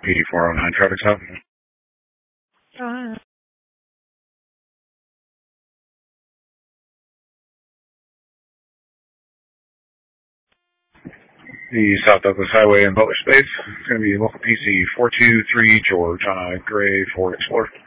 PD409 traffic stop. The South Douglas Highway in Butler Space. It's going to be local PC 423 George on a gray Ford Explorer.